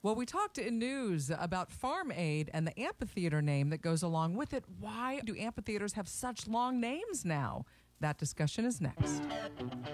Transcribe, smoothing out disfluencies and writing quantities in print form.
Well, we talked in news about Farm Aid and the amphitheater name that goes along with it. Why do amphitheaters have such long names now? That discussion is next.